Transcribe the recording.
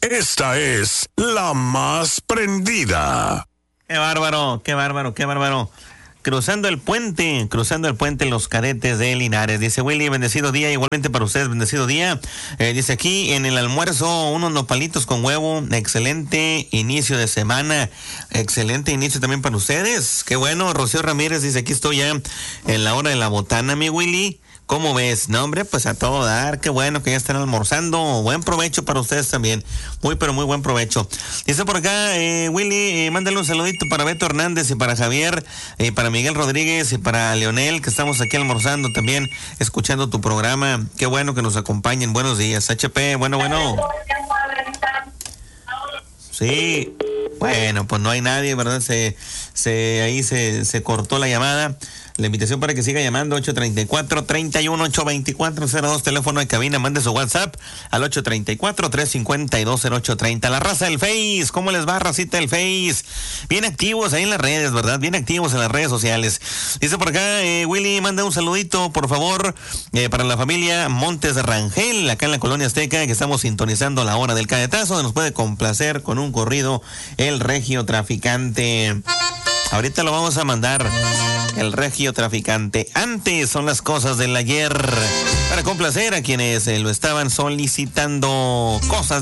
Esta es la más prendida. Qué bárbaro, qué bárbaro, qué bárbaro. Cruzando el puente Los Cadetes de Linares. Dice Willy, bendecido día, igualmente para ustedes, bendecido día. Dice aquí, en el almuerzo, unos nopalitos con huevo, excelente inicio de semana, excelente inicio también para ustedes. Qué bueno, Rocío Ramírez dice, aquí estoy ya en la hora de la botana, mi Willy. ¿Cómo ves? No, hombre, pues a todo dar. Qué bueno que ya están almorzando. Buen provecho para ustedes también. Muy, pero muy buen provecho. Dice por acá, Willy, mándale un saludito para Beto Hernández y para Javier, para Miguel Rodríguez y para Leonel, que estamos aquí almorzando también, escuchando tu programa. Qué bueno que nos acompañen. Buenos días, HP. Bueno. Sí. Bueno, pues no hay nadie, ¿verdad? Ahí se cortó la llamada. La invitación para que siga llamando, 834-31-824-02, teléfono de cabina, mande su WhatsApp al 834-352-0830. La raza del Face, ¿cómo les va, racita del Face? Bien activos ahí en las redes, ¿verdad? Bien activos en las redes sociales. Dice por acá, Willy, manda un saludito, por favor, para la familia Montes de Rangel, acá en la Colonia Azteca, que estamos sintonizando la hora del cadetazo, nos puede complacer con un corrido el Regio Traficante. Ahorita lo vamos a mandar, el Regio Traficante. Antes son las cosas del ayer, para complacer a quienes lo estaban solicitando. Cosas